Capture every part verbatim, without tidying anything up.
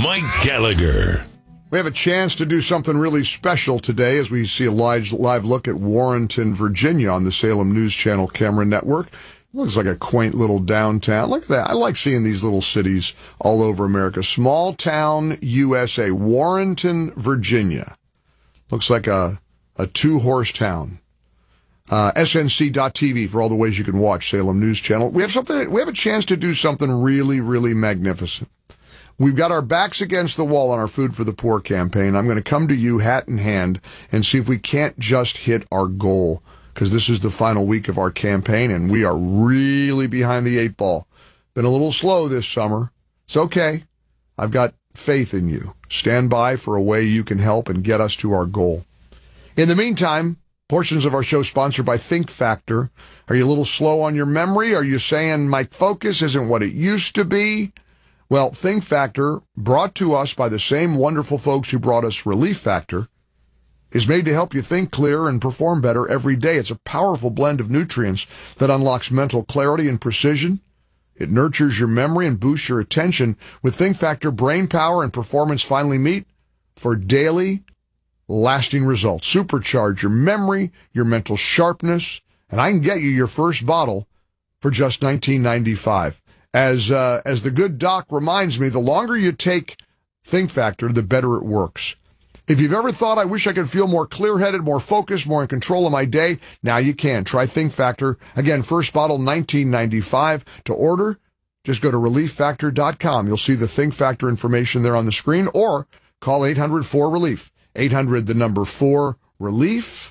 Mike Gallagher. We have a chance to do something really special today as we see a live, live look at Warrenton, Virginia on the Salem News Channel camera network. It looks like a quaint little downtown. Look at that. I like seeing these little cities all over America. Small town U S A, Warrenton, Virginia. Looks like a, a two-horse town. Uh, S N C dot T V for all the ways you can watch Salem News Channel. We have something, we have a chance to do something really, really magnificent. We've got our backs against the wall on our Food for the Poor campaign. I'm going to come to you hat in hand and see if we can't just hit our goal, because this is the final week of our campaign and we are really behind the eight ball. Been a little slow this summer. It's okay. I've got faith in you. Stand by for a way you can help and get us to our goal. In the meantime, portions of our show sponsored by Think Factor. Are you a little slow on your memory? Are you saying my focus isn't what it used to be? Well, Think Factor, brought to us by the same wonderful folks who brought us Relief Factor, is made to help you think clearer and perform better every day. It's a powerful blend of nutrients that unlocks mental clarity and precision. It nurtures your memory and boosts your attention. With Think Factor, brain power and performance finally meet for daily, lasting results. Supercharge your memory, your mental sharpness, and I can get you your first bottle for just nineteen ninety-five. As uh, as the good doc reminds me, the longer you take Think Factor, the better it works. If you've ever thought, I wish I could feel more clear-headed, more focused, more in control of my day, now you can. Try Think Factor. Again, first bottle, nineteen ninety-five. To order, just go to relief factor dot com. You'll see the Think Factor information there on the screen, or call eight hundred four relief. eight hundred, the number four, relief.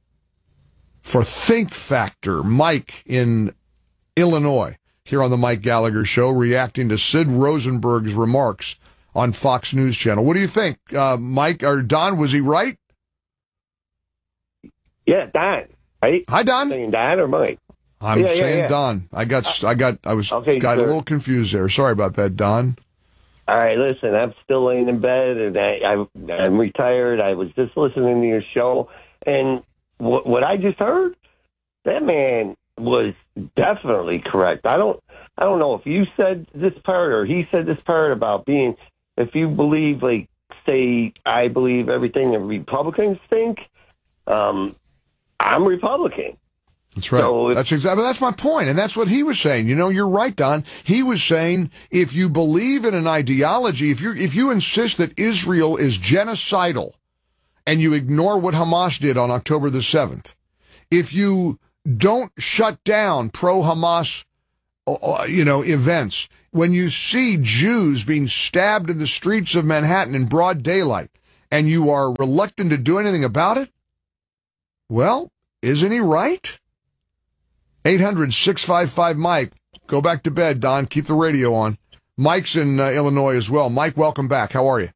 For Think Factor, Mike in Illinois, here on the Mike Gallagher Show, reacting to Sid Rosenberg's remarks on Fox News Channel. What do you think, uh, Mike, or Don, was he right? Yeah, Don, right? Hi, Don. Saying Don or Mike? I'm yeah, saying yeah, yeah. Don. I got, I got, I was, okay, got sir. a little confused there. Sorry about that, Don. All right, listen, I'm still laying in bed, and I, I, I'm retired. I was just listening to your show, and what, what I just heard, that man was definitely correct. I don't, I don't know if you said this part or he said this part about being, if you believe, like, say, I believe everything the Republicans think, um, I'm Republican. That's right. So if, that's exactly, that's my point. And that's what he was saying. You know, you're right, Don. He was saying, if you believe in an ideology, if you if you insist that Israel is genocidal and you ignore what Hamas did on October the seventh, if you don't shut down pro-Hamas, uh, you know, events, when you see Jews being stabbed in the streets of Manhattan in broad daylight and you are reluctant to do anything about it, well, isn't he right? eight hundred, six five five, Mike. Go back to bed, Don. Keep the radio on. Mike's in uh, Illinois as well. Mike, welcome back. How are you?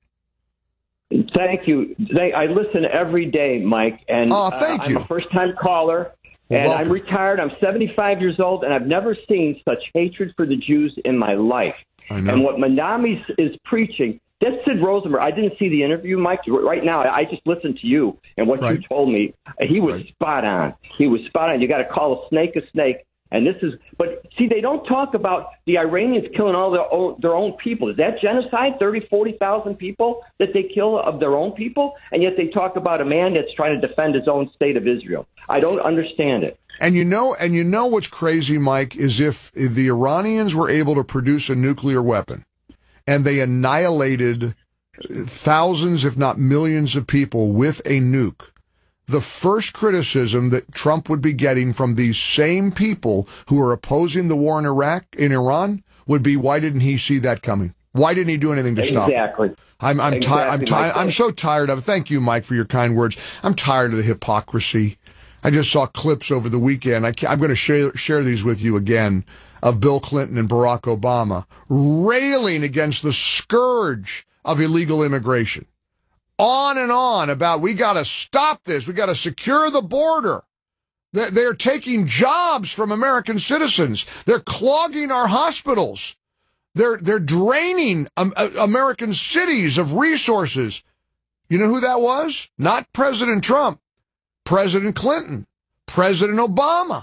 Thank you. I listen every day, Mike. And oh, thank uh, you. I'm a first-time caller. And welcome. I'm retired. I'm seventy-five years old, and I've never seen such hatred for the Jews in my life. I know. And what Manami is preaching, that's Sid Rosenberg. I didn't see the interview, Mike. Right now, I just listened to you and what right. you told me. He was right. spot on. He was spot on. You got to call a snake a snake. And this is, but see, they don't talk about the Iranians killing all their own, their own people. Is that genocide? thirty, forty thousand people that they kill of their own people? And yet they talk about a man that's trying to defend his own state of Israel. I don't understand it. And you know, and you know what's crazy, Mike, is if the Iranians were able to produce a nuclear weapon and they annihilated thousands, if not millions of people with a nuke, the first criticism that Trump would be getting from these same people who are opposing the war in Iraq, in Iran, would be, why didn't he see that coming? Why didn't he do anything to stop it? Exactly. I'm I'm exactly tired. I'm tired. I'm so tired of it. Thank you, Mike, for your kind words. I'm tired of the hypocrisy. I just saw clips over the weekend. I I'm going to share share these with you again of Bill Clinton and Barack Obama railing against the scourge of illegal immigration. On and on about, we got to stop this. We got to secure the border. They're, they're taking jobs from American citizens. They're clogging our hospitals. They're they're draining um, uh, American cities of resources. You know who that was? Not President Trump. President Clinton. President Obama.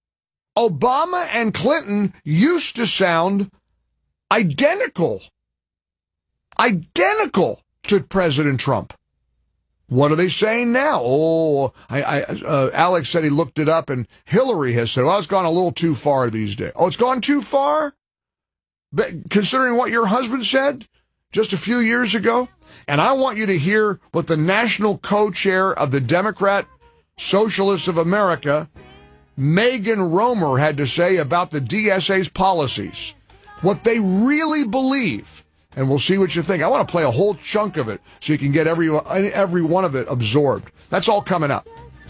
Obama and Clinton used to sound identical. identical to President Trump. What are they saying now? Oh, I, I, uh, Alex said he looked it up, and Hillary has said, well, it's gone a little too far these days. Oh, it's gone too far? But considering what your husband said just a few years ago? And I want you to hear what the national co-chair of the Democrat Socialists of America, Megan Romer, had to say about the D S A's policies. What they really believe. And we'll see what you think. I want to play a whole chunk of it so you can get every every one of it absorbed. That's all coming up.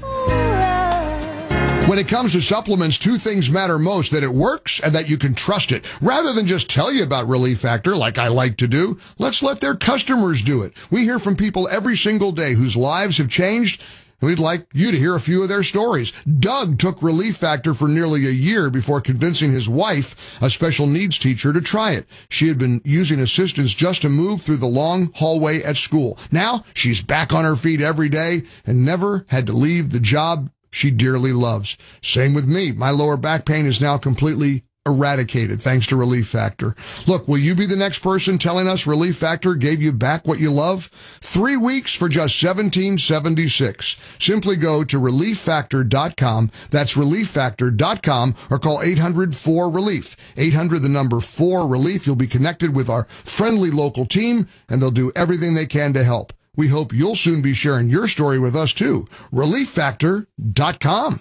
When it comes to supplements, two things matter most: that it works and that you can trust it. Rather than just tell you about Relief Factor like I like to do, let's let their customers do it. We hear from people every single day whose lives have changed, and we'd like you to hear a few of their stories. Doug took Relief Factor for nearly a year before convincing his wife, a special needs teacher, to try it. She had been using assistance just to move through the long hallway at school. Now she's back on her feet every day and never had to leave the job she dearly loves. Same with me. My lower back pain is now completely eradicated thanks to Relief Factor. Look, will you be the next person telling us Relief Factor gave you back what you love? Three weeks for just seventeen seventy-six. Simply go to relief factor dot com. That's relief factor dot com, or call eight hundred four relief. eight hundred, the number four relief. You'll be connected with our friendly local team, and they'll do everything they can to help. We hope you'll soon be sharing your story with us too. relief factor dot com.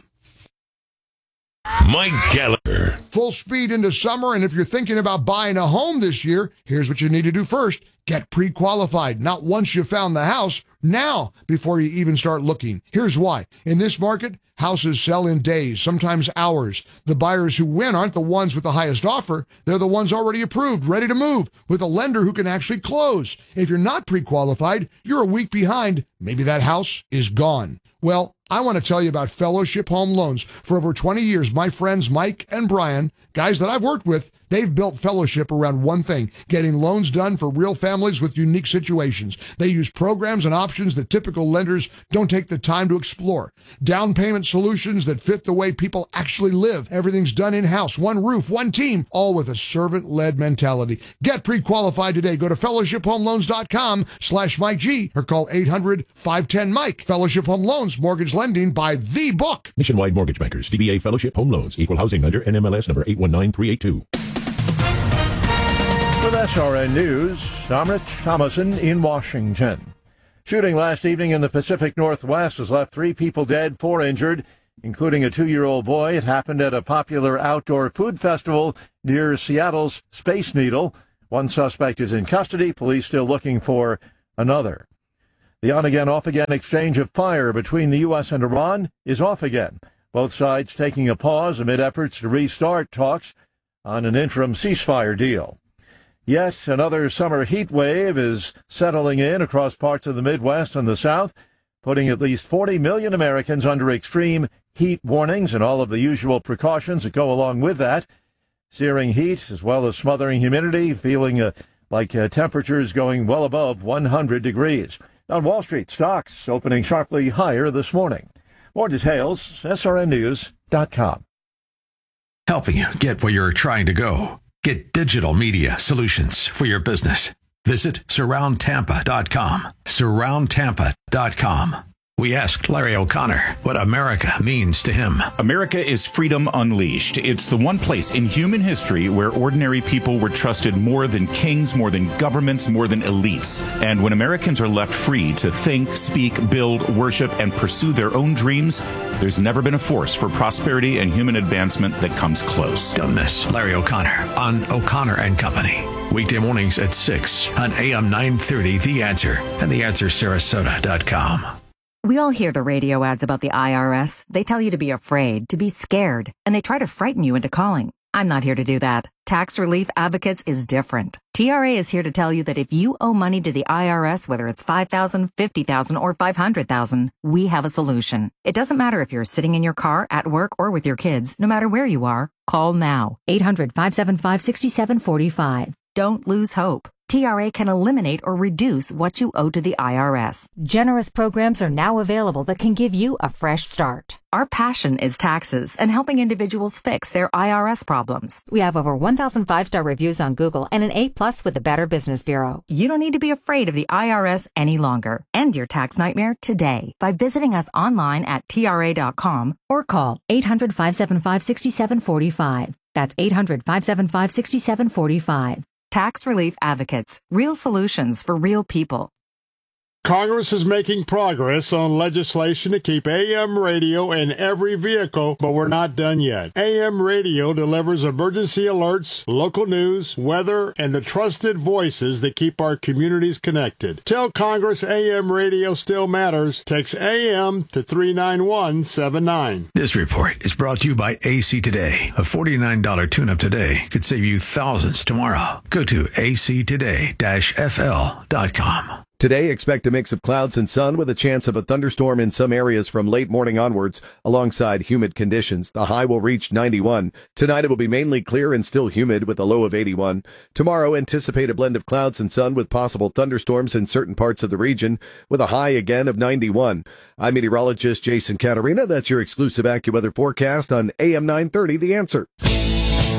Mike Gallagher. Full speed into summer, and if you're thinking about buying a home this year, here's what you need to do first. Get pre-qualified. Not once you found the house, now before you even start looking. Here's why. In this market, houses sell in days, sometimes hours. The buyers who win aren't the ones with the highest offer. They're the ones already approved, ready to move, with a lender who can actually close. If you're not pre-qualified, you're a week behind. Maybe that house is gone. Well, I want to tell you about Fellowship Home Loans. For over twenty years, my friends Mike and Brian, guys that I've worked with, they've built Fellowship around one thing: getting loans done for real families with unique situations. They use programs and options that typical lenders don't take the time to explore. Down payment solutions that fit the way people actually live. Everything's done in-house, one roof, one team, all with a servant-led mentality. Get pre-qualified today. Go to fellowship home loans dot com slash Mike G or call eight hundred five one zero Mike. Fellowship Home Loans, mortgage lending by the book. Nationwide Mortgage Bankers, D B A Fellowship Home Loans, Equal Housing Lender, N M L S number eight one nine three eight two. With S R N News, I'm Rich Thomason in Washington. Shooting last evening in the Pacific Northwest has left three people dead, four injured, including a two-year-old boy. It happened at a popular outdoor food festival near Seattle's Space Needle. One suspect is in custody. Police still looking for another. The on-again, off-again exchange of fire between the U S and Iran is off again. Both sides taking a pause amid efforts to restart talks on an interim ceasefire deal. Yet another summer heat wave is settling in across parts of the Midwest and the South, putting at least forty million Americans under extreme heat warnings and all of the usual precautions that go along with that. Searing heat as well as smothering humidity, feeling uh, like uh, temperatures going well above one hundred degrees. On Wall Street, stocks opening sharply higher this morning. More details, S R N news dot com. Helping you get where you're trying to go. Get digital media solutions for your business. Visit surround tampa dot com. surround tampa dot com. We asked Larry O'Connor what America means to him. America is freedom unleashed. It's the one place in human history where ordinary people were trusted more than kings, more than governments, more than elites. And when Americans are left free to think, speak, build, worship, and pursue their own dreams, there's never been a force for prosperity and human advancement that comes close. Don't miss Larry O'Connor on O'Connor and Company. Weekday mornings at six on A M nine thirty, The Answer, and the answer sarasota dot com. We all hear the radio ads about the I R S. They tell you to be afraid, to be scared, and they try to frighten you into calling. I'm not here to do that. Tax Relief Advocates is different. T R A is here to tell you that if you owe money to the I R S, whether it's five thousand dollars, fifty thousand dollars, or five hundred thousand dollars, we have a solution. It doesn't matter if you're sitting in your car, at work, or with your kids. No matter where you are, call now. eight hundred, five seven five, six seven four five. Don't lose hope. T R A can eliminate or reduce what you owe to the I R S. Generous programs are now available that can give you a fresh start. Our passion is taxes and helping individuals fix their I R S problems. We have over one thousand five-star reviews on Google and an A plus with the Better Business Bureau. You don't need to be afraid of the I R S any longer. End your tax nightmare today by visiting us online at T R A dot com or call eight hundred, five seven five, six seven four five. That's eight hundred, five seven five, six seven four five. Tax Relief Advocates. Real solutions for real people. Congress is making progress on legislation to keep A M radio in every vehicle, but we're not done yet. A M radio delivers emergency alerts, local news, weather, and the trusted voices that keep our communities connected. Tell Congress A M radio still matters. Text A M to three nine one seven nine. This report is brought to you by A C Today. A forty-nine dollars tune-up today could save you thousands tomorrow. Go to A C today dash F L dot com. Today, expect a mix of clouds and sun with a chance of a thunderstorm in some areas from late morning onwards, alongside humid conditions. The high will reach ninety-one. Tonight, it will be mainly clear and still humid with a low of eighty-one. Tomorrow, anticipate a blend of clouds and sun with possible thunderstorms in certain parts of the region, with a high again of ninety-one. I'm meteorologist Jason Caterina. That's your exclusive AccuWeather forecast on A M nine thirty, The Answer.